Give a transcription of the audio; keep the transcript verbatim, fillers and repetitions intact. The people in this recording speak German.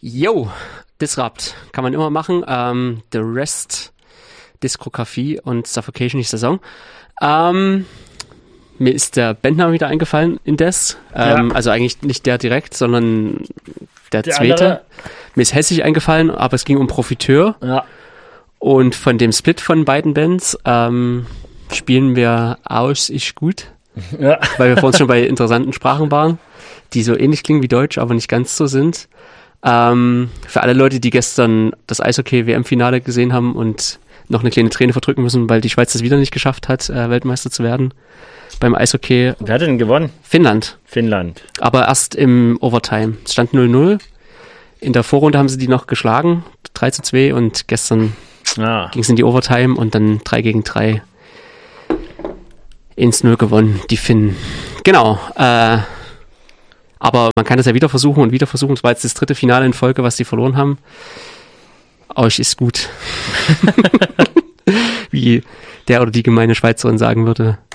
Yo, Disrupt kann man immer machen. Ähm, The Rest, Diskografie und Suffocation die Saison. Ähm, mir ist der Bandname wieder eingefallen, Indes. Ähm, ja. Also eigentlich nicht der direkt, sondern der, der zweite. Andere. Mir ist Hessig eingefallen, aber es ging um Profiteur. Ja. Und von dem Split von beiden Bands ähm, spielen wir Aus ist gut. Ja. Weil wir vorhin schon bei interessanten Sprachen waren, die so ähnlich klingen wie Deutsch, aber nicht ganz so sind. Ähm, für alle Leute, die gestern das Eishockey-W M-Finale gesehen haben und noch eine kleine Träne verdrücken müssen, weil die Schweiz das wieder nicht geschafft hat, äh, Weltmeister zu werden beim Eishockey. Wer hat denn gewonnen? Finnland. Finnland. Aber erst im Overtime. Es stand null null. In der Vorrunde haben sie die noch geschlagen, drei zu zwei, und gestern ah. ging es in die Overtime und dann drei gegen drei eins null gewonnen, die Finnen. Genau, äh, aber man kann das ja wieder versuchen und wieder versuchen. Es war jetzt das dritte Finale in Folge, was die verloren haben. Euch ist gut. Wie der oder die gemeine Schweizerin sagen würde.